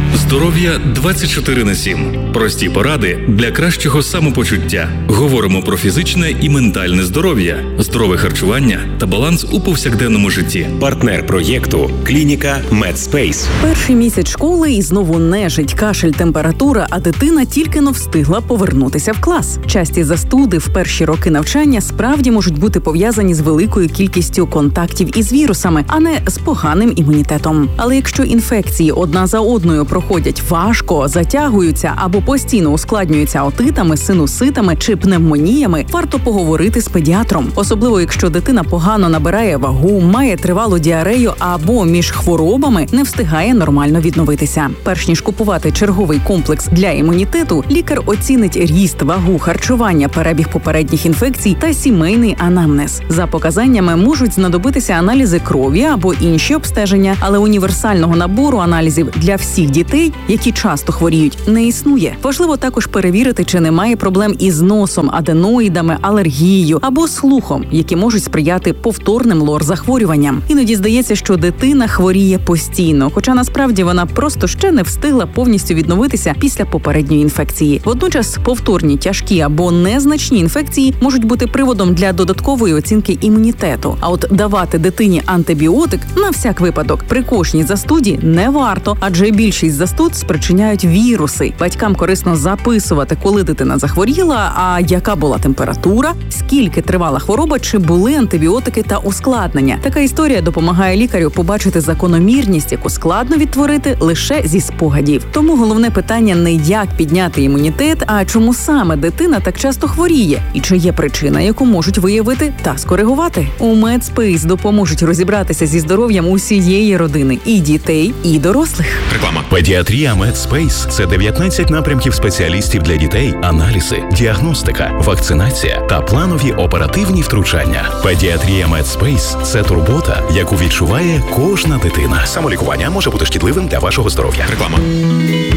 Здоров'я 24/7. Прості поради для кращого самопочуття. Говоримо про фізичне і ментальне здоров'я, здорове харчування та баланс у повсякденному житті. Партнер проєкту – клініка Медспейс. Перший місяць школи і знову нежить, кашель, температура, а дитина тільки-но встигла повернутися в клас. Часті застуди в перші роки навчання справді можуть бути пов'язані з великою кількістю контактів із вірусами, а не з поганим імунітетом. Але якщо інфекції одна за одною проходять важко, затягуються або постійно ускладнюються отитами, синуситами чи пневмоніями, варто поговорити з педіатром. Особливо, якщо дитина погано набирає вагу, має тривалу діарею або між хворобами не встигає нормально відновитися. Перш ніж купувати черговий комплекс для імунітету, лікар оцінить ріст, вагу, харчування, перебіг попередніх інфекцій та сімейний анамнез. За показаннями можуть знадобитися аналізи крові або інші обстеження, але універсального набору аналізів для всіх дітей, які часто хворіють, не існує. Важливо також перевірити, чи немає проблем із носом, аденоїдами, алергією або слухом, які можуть сприяти повторним лор-захворюванням. Іноді здається, що дитина хворіє постійно, хоча насправді вона просто ще не встигла повністю відновитися після попередньої інфекції. Водночас повторні тяжкі або незначні інфекції можуть бути приводом для додаткової оцінки імунітету. А от давати дитині антибіотик на всяк випадок при кожній застуді не варто, адже більшість застуд спричиняють віруси. Батькам корисно записувати, коли дитина захворіла, а яка була температура, скільки тривала хвороба, чи були антибіотики та ускладнення. Така історія допомагає лікарю побачити закономірність, яку складно відтворити лише зі спогадів. Тому головне питання не як підняти імунітет, а чому саме дитина так часто хворіє і чи є причина, яку можуть виявити та скоригувати. У Медспейс допоможуть розібратися зі здоров'ям усієї родини – і дітей, і дорослих. Реклама. Педіатрія Медспейс – це 19 напрямків спеціалістів для дітей, аналізи, діагностика, вакцинація та планові оперативні втручання. Педіатрія Медспейс – це турбота, яку відчуває кожна дитина. Самолікування може бути шкідливим для вашого здоров'я. Реклама.